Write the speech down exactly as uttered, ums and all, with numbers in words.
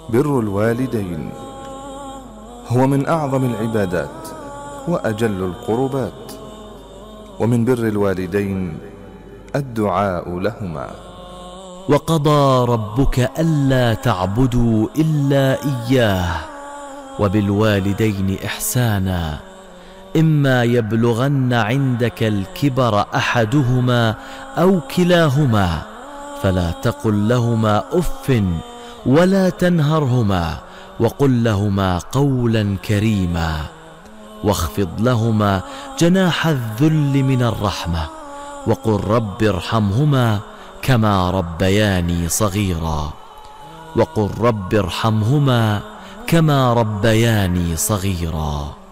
بر الوالدين هو من أعظم العبادات وأجل القربات، ومن بر الوالدين الدعاء لهما. وقضى ربك ألا تعبدوا إلا إياه وبالوالدين إحسانا إما يبلغن عندك الكبر أحدهما أو كلاهما فلا تقل لهما أف ولا تنهرهما وقل لهما قولا كريما واخفض لهما جناح الذل من الرحمة وقل رب ارحمهما كما ربياني صغيرا وقل رب ارحمهما كما ربياني صغيرا.